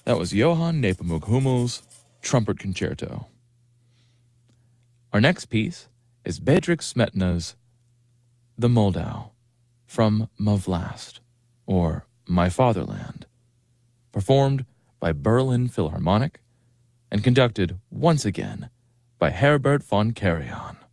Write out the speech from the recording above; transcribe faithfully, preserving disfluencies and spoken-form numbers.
That was Johann Nepomuk Hummel's Trumpet Concerto. Our next piece is Bedřich Smetana's The Moldau from My Vlast, or My Fatherland, performed by Berlin Philharmonic and conducted once again by Herbert von Karajan.